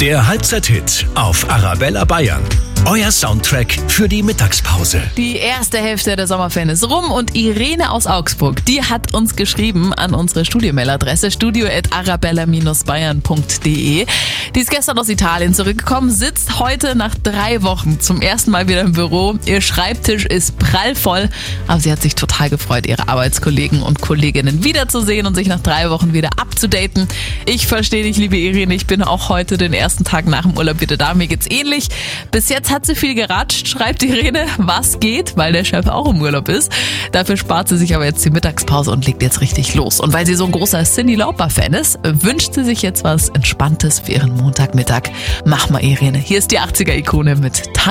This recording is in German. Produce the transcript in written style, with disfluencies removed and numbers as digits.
Der Halbzeit-Hit auf Arabella Bayern. Euer Soundtrack für die Mittagspause. Die erste Hälfte der Sommerferien ist rum und Irene aus Augsburg, die hat uns geschrieben an unsere Studio-Mail-Adresse studio@arabella-bayern.de. Die ist gestern aus Italien zurückgekommen, sitzt heute nach 3 Wochen zum ersten Mal wieder im Büro. Ihr Schreibtisch ist prallvoll, aber sie hat sich total gefreut, ihre Arbeitskollegen und Kolleginnen wiederzusehen und sich nach 3 Wochen wieder abzudaten. Ich verstehe dich, liebe Irene, ich bin auch heute den ersten Tag nach dem Urlaub wieder da. Mir geht's ähnlich. Bis jetzt hat sie viel geratscht, schreibt Irene, was geht, weil der Chef auch im Urlaub ist. Dafür spart sie sich aber jetzt die Mittagspause und legt jetzt richtig los. Und weil sie so ein großer Cyndi Lauper-Fan ist, wünscht sie sich jetzt was Entspanntes für ihren Montagmittag. Mach mal, Irene. Hier ist die 80er-Ikone mit